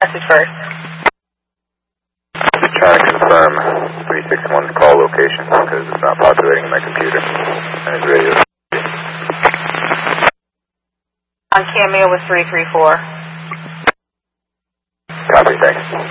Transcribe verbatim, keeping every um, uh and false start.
Message first. Trying to confirm three six one's call location because it's not populating my computer and his radio. On Cameo with three three four. Copy, thanks.